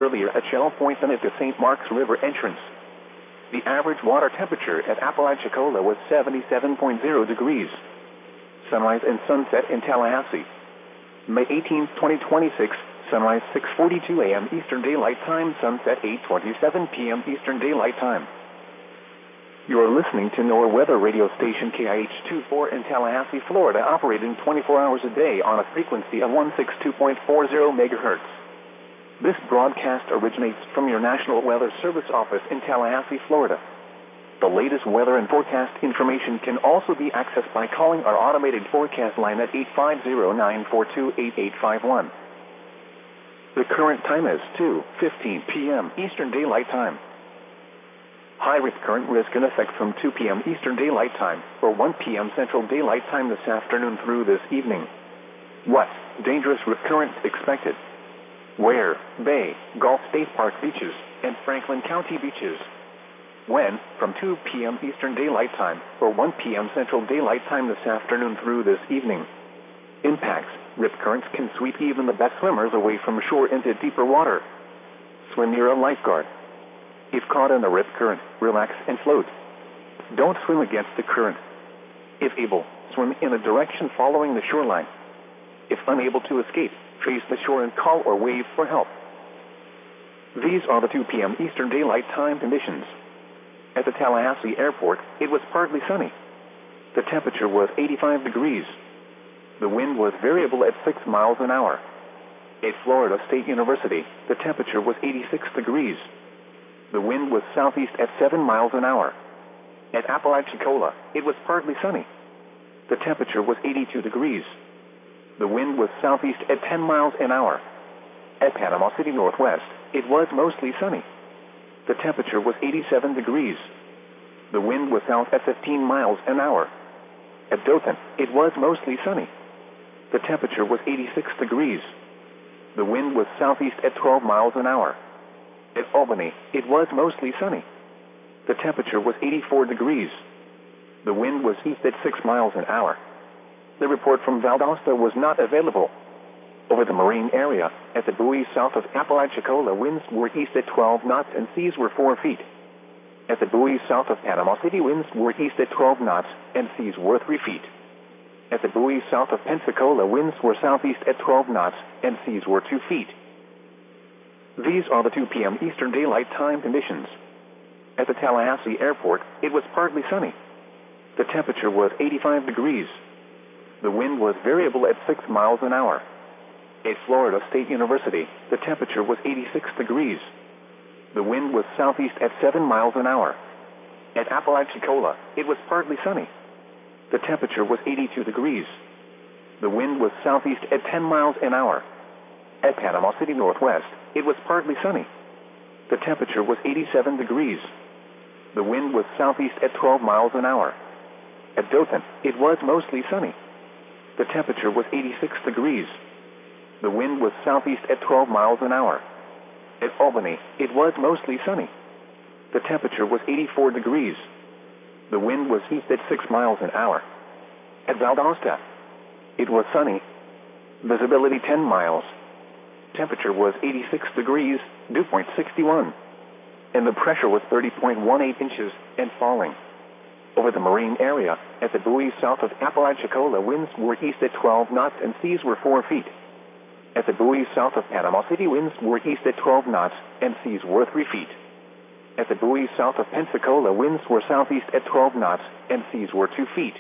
earlier at Shell Point than at the St. Marks River entrance. The average water temperature at Apalachicola was 77.0 degrees. Sunrise and sunset in Tallahassee. May 18, 2026, sunrise 6:42 a.m. Eastern Daylight Time, sunset 8:27 p.m. Eastern Daylight Time. You are listening to NOAA weather radio station KIH-24 in Tallahassee, Florida, operating 24 hours a day on a frequency of 162.40 megahertz. This broadcast originates from your National Weather Service office in Tallahassee, Florida. The latest weather and forecast information can also be accessed by calling our automated forecast line at 850-942-8851. The current time is 2:15 p.m. Eastern Daylight Time. High rip current risk in effect from 2 p.m. Eastern Daylight Time or 1 p.m. Central Daylight Time this afternoon through this evening. What? Dangerous rip current expected. Where? Bay, Gulf State Park beaches, and Franklin County beaches. When? From 2 p.m. Eastern Daylight Time or 1 p.m. Central Daylight Time this afternoon through this evening. Impacts. Rip currents can sweep even the best swimmers away from shore into deeper water. Swim near a lifeguard. If caught in a rip current, relax and float. Don't swim against the current. If able, swim in a direction following the shoreline. If unable to escape, trace the shore and call or wave for help. These are the 2 p.m. Eastern Daylight Time conditions. At the Tallahassee Airport, it was partly sunny. The temperature was 85 degrees. The wind was variable at 6 miles an hour. At Florida State University, the temperature was 86 degrees. The wind was southeast at 7 miles an hour. At Apalachicola, it was partly sunny. The temperature was 82 degrees. The wind was southeast at 10 miles an hour. At Panama City Northwest, it was mostly sunny. The temperature was 87 degrees. The wind was south at 15 miles an hour. At Dothan, it was mostly sunny. The temperature was 86 degrees. The wind was southeast at 12 miles an hour. At Albany, it was mostly sunny. The temperature was 84 degrees. The wind was east at 6 miles an hour. The report from Valdosta was not available. Over the marine area, at the buoys south of Apalachicola, winds were east at 12 knots and seas were 4 feet. At the buoys south of Panama City, winds were east at 12 knots and seas were 3 feet. At the buoys south of Pensacola, winds were southeast at 12 knots and seas were 2 feet. These are the 2 p.m. Eastern Daylight Time conditions. At the Tallahassee Airport, it was partly sunny. The temperature was 85 degrees. The wind was variable at 6 miles an hour. At Florida State University, the temperature was 86 degrees. The wind was southeast at 7 miles an hour. At Apalachicola, it was partly sunny. The temperature was 82 degrees. The wind was southeast at 10 miles an hour. At Panama City Northwest, it was partly sunny. The temperature was 87 degrees. The wind was southeast at 12 miles an hour. At Dothan, it was mostly sunny. The temperature was 86 degrees. The wind was southeast at 12 miles an hour. At Albany, it was mostly sunny. The temperature was 84 degrees. The wind was east at 6 miles an hour. At Valdosta, it was sunny. Visibility 10 miles. Temperature was 86 degrees, dew point 61. And the pressure was 30.18 inches and falling. Over the marine area, at the buoys south of Apalachicola, winds were east at 12 knots and seas were 4 feet. At the buoys south of Panama City, winds were east at 12 knots and seas were 3 feet. At the buoys south of Pensacola, winds were southeast at 12 knots and seas were 2 feet.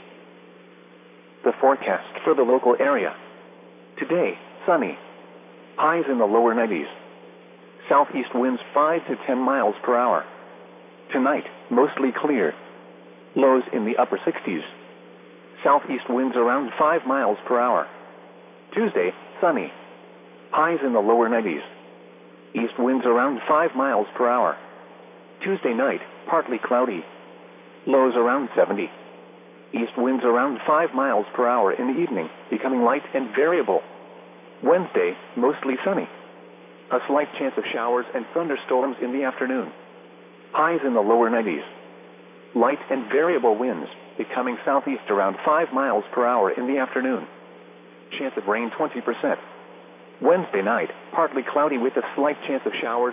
The forecast for the local area. Today, sunny. Highs in the lower 90s. Southeast winds 5 to 10 miles per hour. Tonight, mostly clear. Lows in the upper 60s. Southeast winds around 5 miles per hour. Tuesday, sunny. Highs in the lower 90s. East winds around 5 miles per hour. Tuesday night, partly cloudy. Lows around 70. East winds around 5 miles per hour in the evening, becoming light and variable. Wednesday, mostly sunny. A slight chance of showers and thunderstorms in the afternoon. Highs in the lower 90s. Light and variable winds, becoming southeast around 5 miles per hour in the afternoon. Chance of rain 20%. Wednesday night, partly cloudy with a slight chance of showers